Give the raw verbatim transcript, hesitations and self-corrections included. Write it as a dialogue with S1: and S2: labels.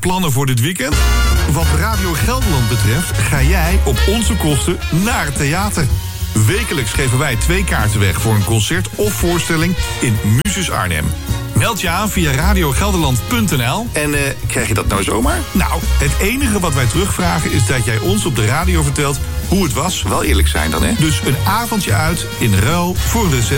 S1: plannen voor dit weekend? Wat Radio Gelderland betreft ga jij op onze kosten naar het theater. Wekelijks geven wij twee kaarten weg voor een concert of voorstelling in Muses Arnhem. Meld je aan via radio gelderland punt n l.
S2: En uh, krijg je dat nou zomaar?
S1: Nou, het enige wat wij terugvragen is dat jij ons op de radio vertelt hoe het was.
S2: Wel eerlijk zijn dan, hè?
S1: Dus een avondje uit in ruil voor een receptie.